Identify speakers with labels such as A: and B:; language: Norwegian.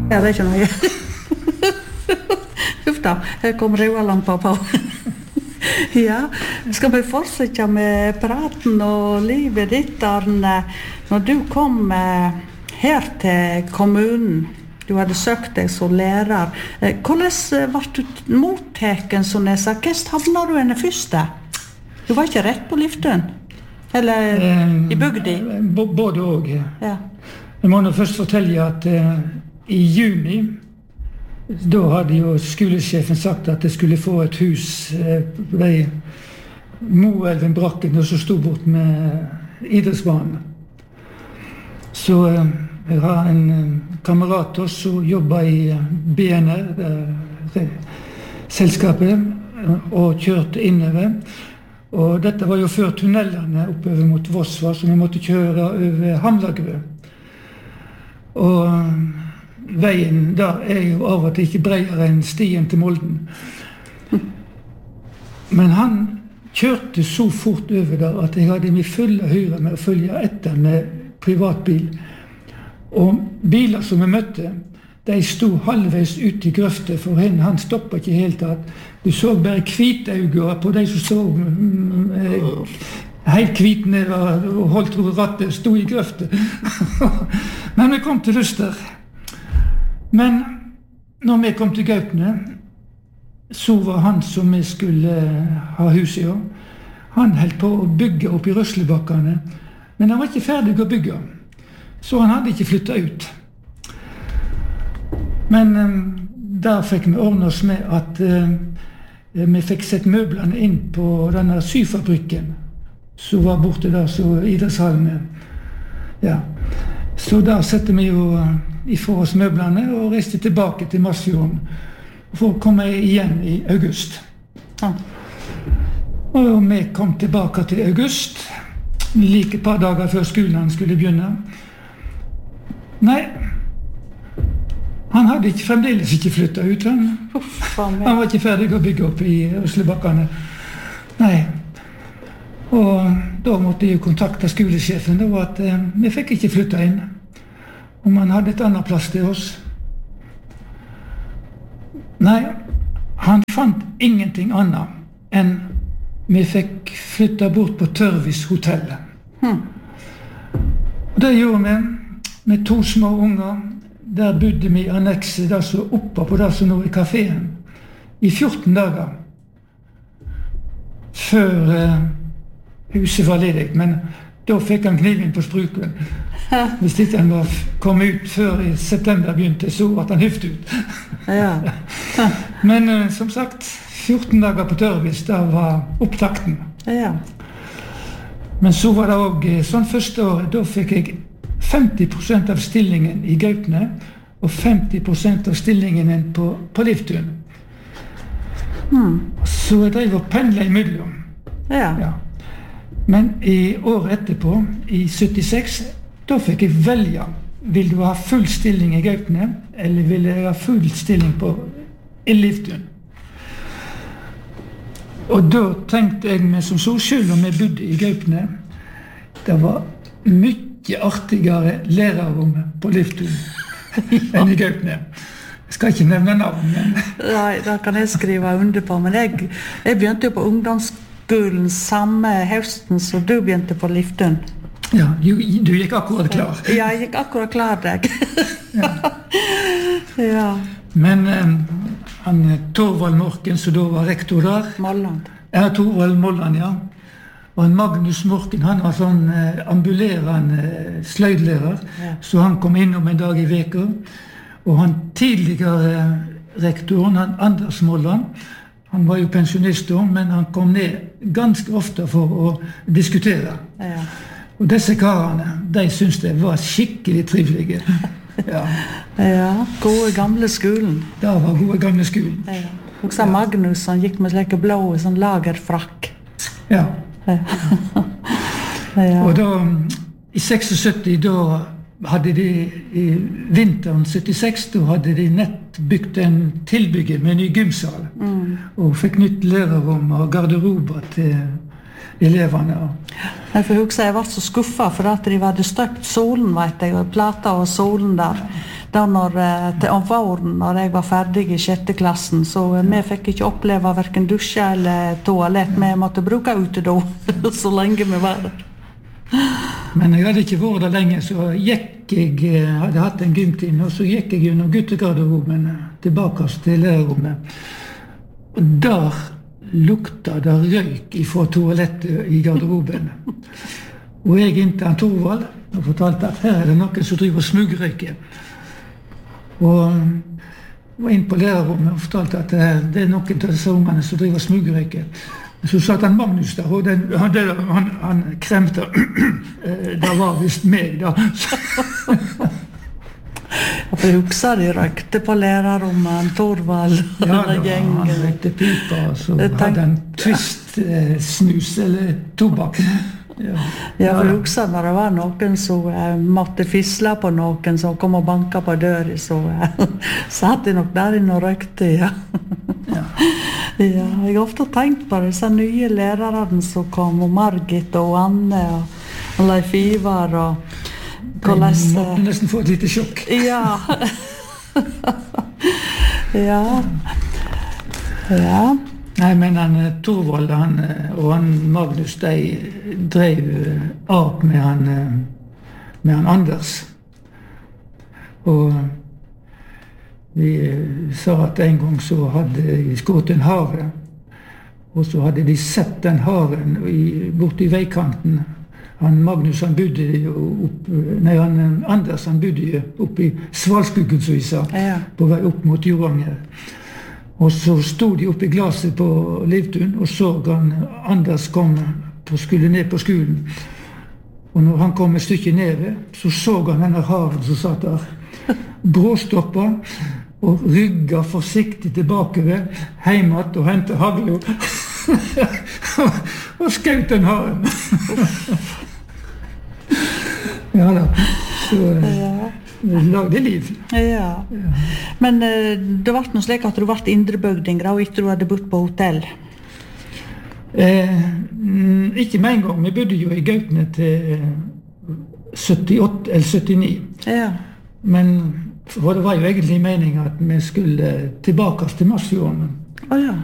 A: Ja, det ikke noe. Huff da, her kom rødlampa på. Ja, skal vi fortsette med praten og livet ditt, Arne? Når du kom her til kommunen, du hadde søkt deg som lærer, hvordan var du motteken som jeg sa? Hvordan havnet du henne første? Du var ikke rett på Liftun? Eller i bygdi?
B: Både og.
A: Ja.
B: Jeg må nå først fortelle at i juni, da hadde jo skolesjefen sagt at jeg skulle få et hus ved Moelven brakken, og så stod bort med idrettsbanen. Så jeg har en kamerat som jobber i BNR, selskapet, og kjørte innover. Og dette var jo før tunnelene oppover mot Vossva, så vi måtte kjøre over Hamlagrø. Og veien der jo av og til ikke bredere enn stien til Molden. Men han kjørte så fort over der at jeg hadde min fulle hyre med å følge etter med privatbil. Og biler som vi møtte, de stod halvveis ut i grøftet, for han stoppet ikke helt at du så bare hvitauger på de som så helt hvitne og holdt rattet, stod i grøftet. Men vi kom til Luster. Men når vi kom til Gaupne, så var han som vi skulle ha hus i. Han holdt på å bygge opp i Røslebakkene, men han var ikke ferdig å bygge, så han hadde ikke flyttet ut. Men der fikk vi ordne oss med at vi fikk sett møblene inn på denne syfabrikken som var borte der, så idrettshallen. Ja. Så der sette vi jo ifra oss møblene og reiste tilbake til Masfjorden for å komme igjen i august. Ja. Og vi kom tilbake til august, like et par dager før skolen skulle begynne. Nei, han hadde fremdeles ikke flyttet ut. Han var ikke ferdig å bygge opp i Røslebakkene. Nei. Og da måtte jeg kontakte skolesjefen, da, at vi fikk ikke flyttet inn. Om han hadde et annet plass til oss. Nei, han fant ingenting annet enn vi fikk flyttet bort på Tørvis hotellet. Og det gjorde vi med 2 små unger. Der bodde vi i annekset, der så oppe på der som nå i kaféen, i 14 dager. Før huset var ledig, men da fikk han kniven på spruken. Hvis ikke han var kommet ut før i september begynte, så at han hyfte ut.
A: Ja.
B: Men som sagt, 14 dager på Tørvis, der var opptakten.
A: Ja.
B: Men så var det også, sånn første året, da fikk jeg 50% av stillingen i Gaupne, og 50% av stillingen på Liftun. Så jeg drev og pendlet imellom.
A: Ja.
B: Ja. Men i året etterpå, i 76, da fikk jeg velge. Vil du ha full stilling i Gaupne, eller vil jeg ha full stilling på Liftun? Og da tenkte jeg meg som så, selv om jeg bodde i Gaupne, det var mye artigere lærerrom på Liftun enn i Gaupne. Jeg skal ikke nevne navn, men...
A: Nei, det kan jeg skrive under på, men jeg begynte jo på ungdomsskolen samme høsten som du begynte på Liftun.
B: Ja, du gikk akkurat klar.
A: Ja, jeg gikk akkurat klar, deg.
B: Ja.
A: Ja.
B: Men han Torvald Morken, som da var rektor der...
A: Molland.
B: Ja, Torvald Molland, ja. Og Magnus Morken, han var sånn ambulerende sløydlærer, ja. Så han kom innom en dag i veka. Og han tidligere rektoren, han Anders Molland, han var jo pensjonist da, men han kom ned ganske ofte for å diskutere. Ja. Og disse karene, de syntes det var skikkelig trivelige. Ja.
A: Ja, gode gamle skolen.
B: Det var gode gamle skolen.
A: Ja. Og så Magnus, han gikk med slike blå sånn lagerfrakk.
B: Ja.
A: Ja. Ja.
B: Og da, i 76, da hadde de, i vinteren 76, da hadde de nett bygd en tilbygge med en ny gymsal, og fikk nytt lærerrom og garderober til eleverne.
A: Jeg får huske, jeg var så skuffet for at de hadde støpt solen, vet jeg, og plata og solen der. da til om våren, når jeg var ferdig i 6. klassen, så vi fikk ikke oppleve hverken dusje eller toalett. Vi måtte bruke utedo så lenge vi var der.
B: Men jeg hadde ikke vært der lenge, så hadde hatt en gymtid, og så gikk jeg gjennom guttegarderoben tilbake til lærerrommet. Og der lukta det røyk fra toalettet i garderoben. Og jeg inntil han Torvald og fortalte at her det noen som driver og smugrøyker. Og var inn på lærerrommet og fortalte at det noen av disse ungene som driver og smugrøyker. Så satt han Magnus der, og han kremte. Det var visst meg, da.
A: For jeg husker de røykte på lærerrommet, Torvald og gjengen.
B: Ja, han røykte pipa, og så hadde han twist-snus eller tobakk.
A: Ja, for jeg husker når det var noen som måtte fisle på noen som kom og banka på døren, så satt de nok der inne og røykte, ja. Ja, jeg har ofte tenkt på disse nye lærerne som kom, og Margit og Anne og Leif Ivar og hvordan...
B: De måtte nesten få et lite sjokk.
A: Ja. Ja.
B: Nei, men han Torvald og han Magnus, de drev av med han Anders. Og vi sa at en gang så hadde de skutt en hare, og så hadde de sett den haren borte i veikanten. Han Magnus, han Anders, han bodde oppe i Svalskuggen, som vi sa, på vei opp mot Joranger. Og så stod de oppe i glaset på Livtun, og så Anders kom skulle ned på skolen. Og når han kom et stykke ned, så han denne haren som satt der. Bråstoppa og rygga forsiktig tilbake heimat og hentet haglo og skjøt den haren. Ja da, så lagde liv.
A: Ja. Men det var noe slik at du ble indrebygding og ikke du hadde bodd på hotell?
B: Ikke med en gang. Vi bodde jo i Gautene til 78 eller 79.
A: Ja.
B: Men for det var jo egentlig meningen at vi skulle tilbake til Masfjorden.
A: Ja.